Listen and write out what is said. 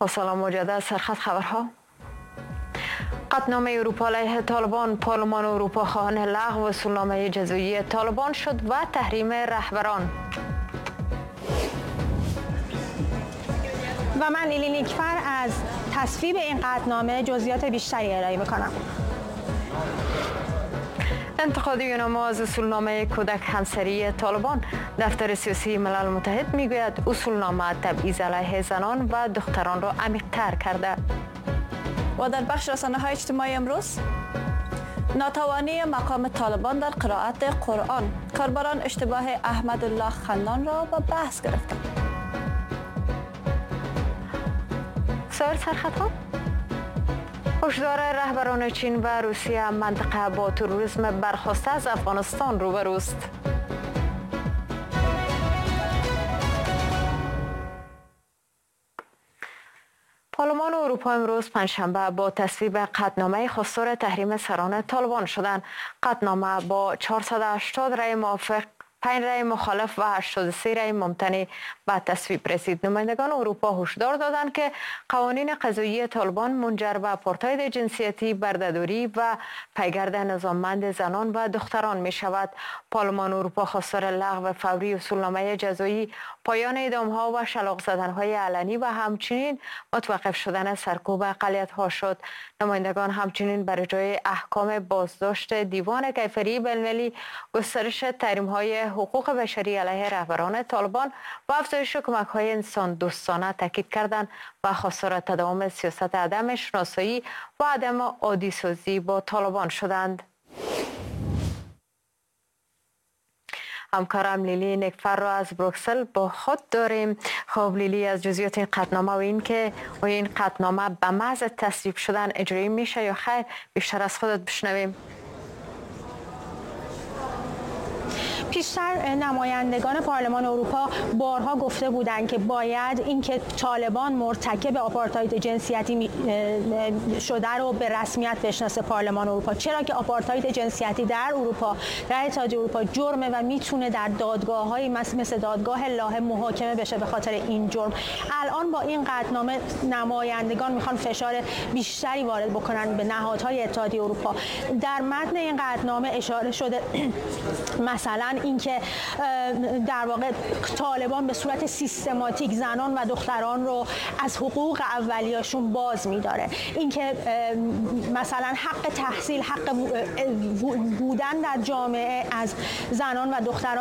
با سلام مجدد سرخط خبرها. قطعنامه اروپا علیه طالبان، پارلمان اروپا خواهان لغو اصولنامه جزایی طالبان شد و تحریم رهبران. و من لیلی نیکفر از تصویب این قطعنامه جزئیات بیشتری ارائه میکنم. انتقادیون ما از اصولنامه کودک همسری طالبان، دفتر سیاسی ملل متحد میگوید اصولنامه تبعیض علیه زنان و دختران را عمیق‌تر کرده. و در بخش رسانه‌های اجتماعی امروز، ناتوانی مقام طالبان در قرائت قرآن، کاربران اشتباه احمدالله خندان را به بحث گرفتند. سایر سرخطها: هشدار رهبران چین و روسیه، منطقه با تروریسم برخاسته از افغانستان روبروست. پارلمان اروپا امروز پنجشنبه با تصویب قطعنامه خواستار تحریم سران طالبان شدند. قطعنامه با 480 رأی موافق، 5 رأی مخالف و 83 رأی ممتنع به تصویب رسید. نمایندگان اروپا هشدار دادند که قوانین قضایی طالبان منجر به آپارتاید جنسیتی، بردهداری و پیگرد نظاممند زنان و دختران می شود. پارلمان اروپا خواستار لغو فوری اصولنامه جزایی، پایان اعدام‌ها و شلاق زدن‌های علنی و همچنین متوقف شدن سرکوب اقلیت‌ها شد. نمایندگان همچنین برای جای احکام بازداشت دیوان کیفری بین‌المللی، گسترش تحریم‌های حقوق بشری علیه رهبران طالبان و افزایش کمک‌های انسان دوستانه تاکید کردند و خواستار تداوم سیاست عدم شناسایی و عدم عادی سازی با طالبان شدند. همکارم لیلی نیکفر را از بروکسل با خود داریم. خب لیلی، از جزئیات این قطعنامه و این که این قطعنامه به محض تصویب شدن اجرایی میشه یا خیر، بیشتر از خودت بشنویم. پیشتر نمایندگان پارلمان اروپا بارها گفته بودند که باید اینکه طالبان مرتکب آپارتاید جنسیتی شده رو به رسمیت بشناسه پارلمان اروپا، چرا که آپارتاید جنسیتی در اروپا، در اتحادیه اروپا جرمه و میتونه در دادگاه‌های مثل دادگاه لاهه محاکمه بشه به خاطر این جرم. الان با این قطعنامه نمایندگان میخوان فشار بیشتری وارد بکنن به نهادهای اتحادیه اروپا. در متن این قطعنامه اشاره شده مثلا اینکه در واقع طالبان به صورت سیستماتیک زنان و دختران رو از حقوق اولیه‌شون باز می‌داره. اینکه مثلا حق تحصیل، حق بودن در جامعه از زنان و دختران